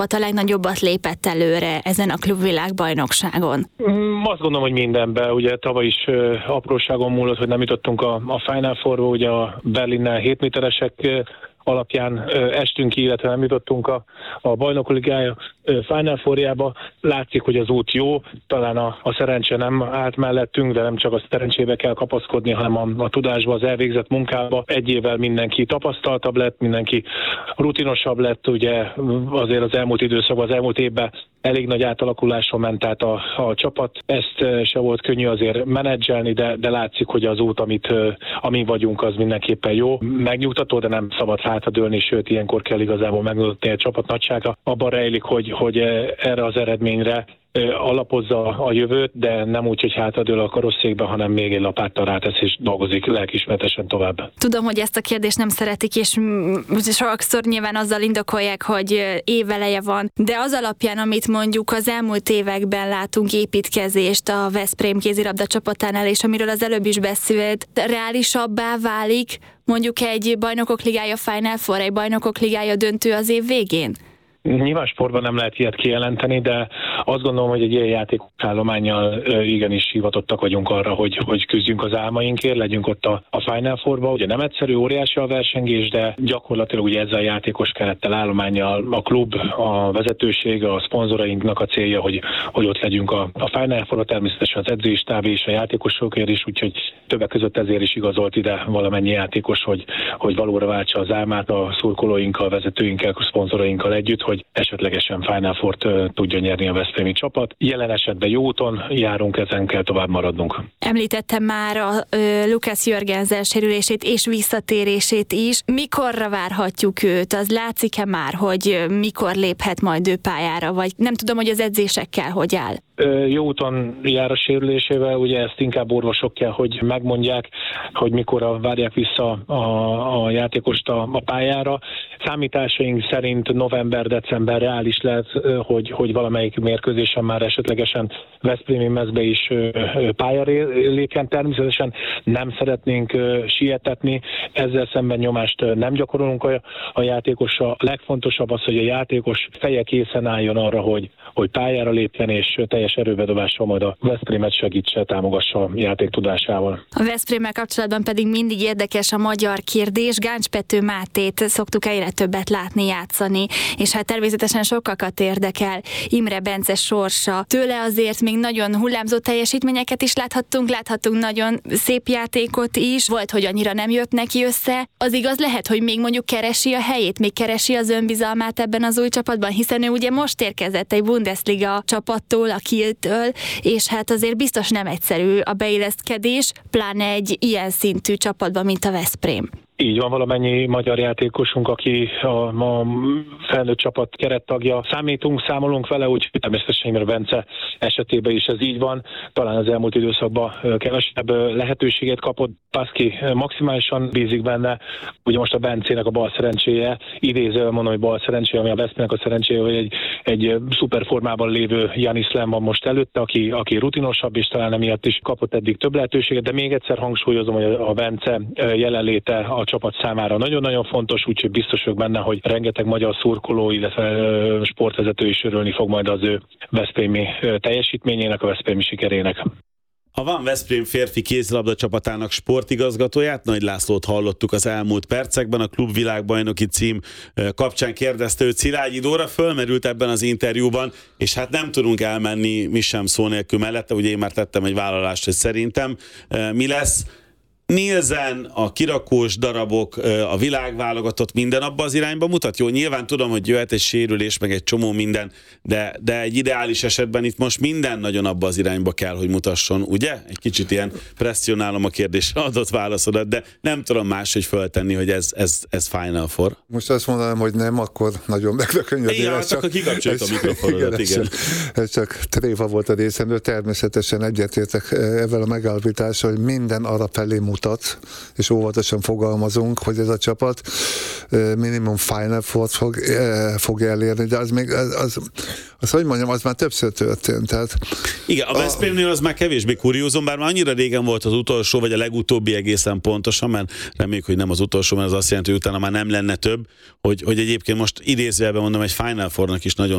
a legnagyobbat lépett előre ezen a klubvilágbajnokságon? Azt gondolom, hogy mindenben. Ugye tavaly is apróságon múlott, hogy nem jutottunk a Final Fourba, ugye a Berlinnel 7 méteresek alapján estünk ki, illetve nem jutottunk a Bajnokok Ligája Final Fourjába. Látszik, hogy az út jó, talán a szerencse nem állt mellettünk, de nem csak a szerencsébe kell kapaszkodni, hanem a tudásba, az elvégzett munkába. Egy évvel mindenki tapasztaltabb lett, mindenki rutinosabb lett, ugye azért az elmúlt időszakban, az elmúlt évben elég nagy átalakuláson ment át a csapat. Ezt se volt könnyű azért menedzselni, de látszik, hogy az út, amin vagyunk, az mindenképpen jó. Megnyugtató, de nem szabad hátradőlni, sőt, ilyenkor kell igazából megnyugtatni a csapat nagysága. Abban rejlik, hogy erre az eredményre alapozza a jövőt, de nem úgy, hogy hátradől a karosszékbe, hanem még egy lapáttal rátesz és dolgozik lelkismeretesen tovább. Tudom, hogy ezt a kérdést nem szeretik, és sokszor nyilván azzal indokolják, hogy éveleje van, de az alapján, amit mondjuk az elmúlt években látunk építkezést a Veszprém kézilabda csapatánál, és amiről az előbb is beszélt, reálisabbá válik mondjuk egy Bajnokok Ligája Final Four, egy Bajnokok Ligája döntő az év végén? Nyilván sportban nem lehet ilyet kijelenteni, de azt gondolom, hogy egy ilyen játékosállománnyal igenis hivatottak vagyunk arra, hogy küzdjünk az álmainkért, legyünk ott a Final Fourba. Ugye nem egyszerű, óriási a versengés, de gyakorlatilag ugye ezzel a játékos kerettel, állománnyal a klub, a vezetőség, a szponzorainknak a célja, hogy ott legyünk a Final Fourba, természetesen az edzőstáb és a játékosokért is, úgyhogy többek között ezért is igazolt ide valamennyi játékos, hogy valóra váltsa az álmát a szurkolóinkkal, vezetőinkkel, a szponzorainkkal együtt, hogy esetlegesen Final Fourt tudja nyerni a veszprémi csapat. Jelen esetben jó úton járunk, ezen kell tovább maradnunk. Említettem már a Lukas Jörgensen sérülését és visszatérését is. Mikorra várhatjuk őt? Az látszik-e már, hogy mikor léphet majd ő pályára? Vagy nem tudom, hogy az edzésekkel hogy áll? Jó úton jár a sérülésével, ugye ezt inkább orvosok kell, hogy megmondják, hogy mikor várják vissza a játékost a pályára. Számításaink szerint november-december reális lehet, hogy valamelyik mérkőzésen már esetlegesen veszprémi mezbe is pályára lépjen. Természetesen nem szeretnénk sietetni, ezzel szemben nyomást nem gyakorolunk a játékosra. A legfontosabb az, hogy a játékos feje készen álljon arra, hogy pályára lépjen, és teljes erőbedobással majd a Veszprémet segítse, támogassa a játék tudásával. A Veszprémmel kapcsolatban pedig mindig érdekes a magyar kérdés. Gáncs Pető Mátét szoktuk egyre többet látni játszani, és hát természetesen sokakat érdekel Imre Bence sorsa. Tőle azért még nagyon hullámzó teljesítményeket is láthattunk nagyon szép játékot is. Volt, hogy annyira nem jött neki össze. Az igaz lehet, hogy még mondjuk keresi a helyét, még keresi az önbizalmát ebben az új csapatban, hiszen ő ugye most érkezett egy Bundesliga csapattól, a Kieltől, és hát azért biztos nem egyszerű a beilleszkedés, pláne egy ilyen szintű csapatban, mint a Veszprém. Így van, valamennyi magyar játékosunk, aki a felnőtt csapat kerettagja. Számolunk vele, úgy természetesen Imre Bence esetében is ez így van. Talán az elmúlt időszakban kevesebb lehetőséget kapott. Paszki maximálisan bízik benne. Ugye most a Bencének a bal szerencséje, idézően mondom, hogy bal szerencséje, ami a Veszprémnek a szerencséje, hogy egy szuper formában lévő Janis Lem van most előtte, aki rutinosabb, és talán emiatt is kapott eddig több lehetőséget, de még egyszer hangsúlyozom, hogy a Bence jelenléte a csapat számára nagyon-nagyon fontos, úgyhogy biztos vagyok benne, hogy rengeteg magyar szurkoló, illetve sportvezető is örülni fog majd az ő veszprémi teljesítményének, a veszprémi sikerének. A Van Veszprém férfi kézilabda csapatának sportigazgatóját, Nagy Lászlót hallottuk az elmúlt percekben. A klubvilágbajnoki cím kapcsán kérdezte őt Szilágyi Dóra, fölmerült ebben az interjúban, és hát nem tudunk elmenni mi sem szó nélkül mellette, ugye én már tettem egy vállalást, hogy szerintem mi lesz. Nielsen, a kirakós darabok, a világválogatott, minden abba az irányba mutat? Jó, nyilván tudom, hogy jöhet egy sérülés, meg egy csomó minden, de egy ideális esetben itt most minden nagyon abba az irányba kell, hogy mutasson, ugye? Egy kicsit ilyen presszionálom a kérdésre adott válaszodat, de nem tudom máshogy föltenni, hogy ez Final Four. Most azt mondanám, hogy nem, akkor nagyon meglökönyödés. Igen, csak kikapcsolt a mikroforodat, igen. Ez csak tréfa volt a részemről, természetesen egyetértek ezzel a megállapítással, hogy minden arra felé mutat, és óvatosan fogalmazunk, hogy ez a csapat minimum Final Four-t fog elérni, de az még, hogy mondjam, az már többször történt. Tehát igen, a Veszprémnél az már kevésbé kuriózum, bár már annyira régen volt az utolsó, vagy a legutóbbi egészen pontosan, mert reméljük, hogy nem az utolsó, mert az azt jelenti, hogy utána már nem lenne több, hogy egyébként most idézőjelben mondom, egy Final Four-nak is nagyon